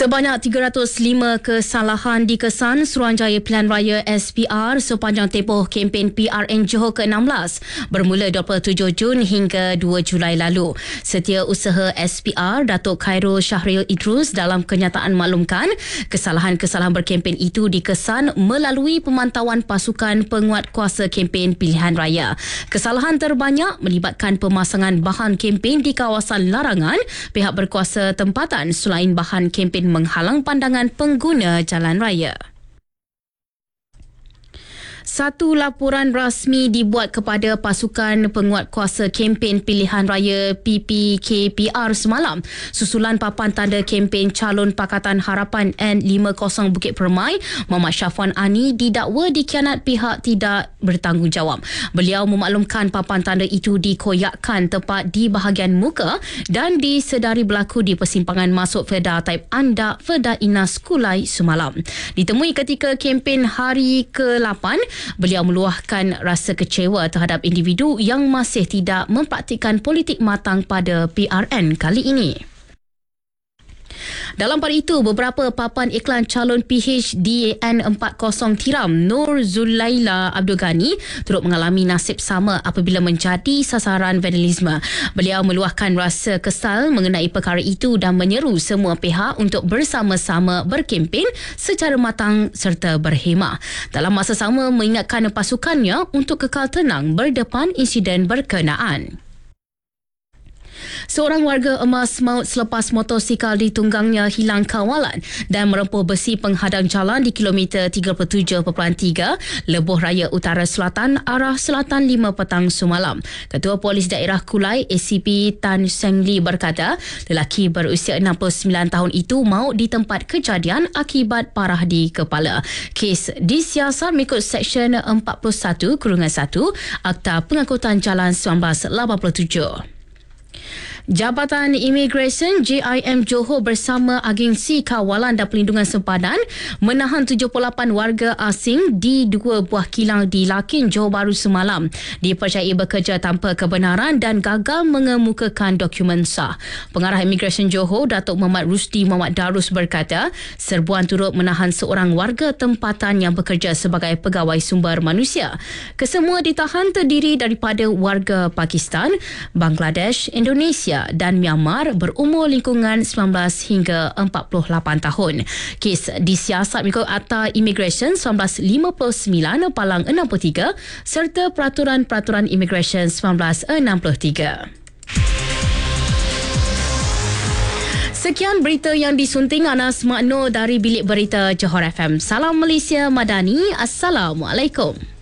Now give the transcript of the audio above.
Sebanyak 305 kesalahan dikesan Suruhanjaya Pilihan Raya SPR sepanjang tempoh kempen PRN Johor ke-16 bermula 27 Jun hingga 2 Julai lalu. Setiausaha SPR Datuk Khairul Shahril Idrus dalam kenyataan maklumkan kesalahan-kesalahan berkempen itu dikesan melalui pemantauan pasukan penguat kuasa kempen pilihan raya. Kesalahan terbanyak melibatkan pemasangan bahan kempen di kawasan larangan pihak berkuasa tempatan selain bahan kempen menghalang pandangan pengguna jalan raya. Satu laporan rasmi dibuat kepada pasukan penguat kuasa kempen pilihan raya PPKPR semalam susulan papan tanda kempen calon Pakatan Harapan N50 Bukit Permai Muhammad Syafwan Ani didakwa dikhianat pihak tidak bertanggungjawab. Beliau memaklumkan papan tanda itu dikoyakkan tepat di bahagian muka dan disedari berlaku di persimpangan masuk Fedah Taib Andak Fedah Inas Kulai semalam. Ditemui ketika kempen hari ke-8, beliau meluahkan rasa kecewa terhadap individu yang masih tidak mempraktikkan politik matang pada PRN kali ini. Dalam pada itu, beberapa papan iklan calon PHDN 40 Tiram Nur Zulaila Abdul Ghani turut mengalami nasib sama apabila menjadi sasaran vandalisme. Beliau meluahkan rasa kesal mengenai perkara itu dan menyeru semua pihak untuk bersama-sama berkempen secara matang serta berhemah. Dalam masa sama, mengingatkan pasukannya untuk kekal tenang berdepan insiden berkenaan. Seorang warga emas maut selepas motosikal ditunggangnya hilang kawalan dan merempuh besi penghadang jalan di kilometer 37.3 Lebuh Raya Utara Selatan arah Selatan 5 petang semalam. Ketua Polis Daerah Kulai ACP Tan Seng Lee berkata lelaki berusia 69 tahun itu maut di tempat kejadian akibat parah di kepala. Kes disiasat mengikut Seksyen 41-1 Akta Pengangkutan Jalan 1987. Jabatan Imigresen JIM Johor bersama Agensi Kawalan dan Perlindungan Sempadan menahan 78 warga asing di dua buah kilang di Lakin, Johor Bahru semalam. Dipercayai bekerja tanpa kebenaran dan gagal mengemukakan dokumen sah. Pengarah Imigresen Johor, Datuk Muhammad Rusdi Muhammad Darus berkata, serbuan turut menahan seorang warga tempatan yang bekerja sebagai pegawai sumber manusia. Kesemua ditahan terdiri daripada warga Pakistan, Bangladesh, Indonesia dan Myanmar berumur lingkungan 19 hingga 48 tahun. Kes disiasat mengikut Akta Imigresen 1959 Palang 63 serta Peraturan-Peraturan Imigresen 1963. Sekian berita yang disunting Anas Makno dari Bilik Berita Johor FM. Salam Malaysia Madani. Assalamualaikum.